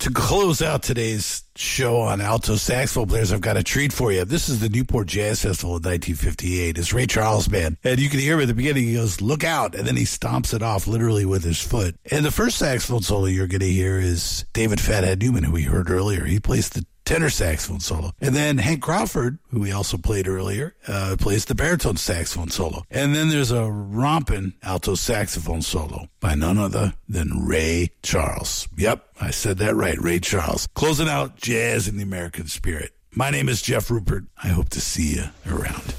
To close out today's show on alto saxophone players, I've got a treat for you. This is the Newport Jazz Festival in 1958. It's Ray Charles Band. And you can hear him at the beginning. He goes, look out. And then he stomps it off literally with his foot. And the first saxophone solo you're going to hear is David Fathead Newman, who we heard earlier. He plays the tenor saxophone solo. And then Hank Crawford, who we also played earlier, plays the baritone saxophone solo. And then there's a romping alto saxophone solo by none other than Ray Charles. Yep, I said that right, Ray Charles. Closing out jazz in the American spirit. My name is Jeff Rupert. I hope to see you around.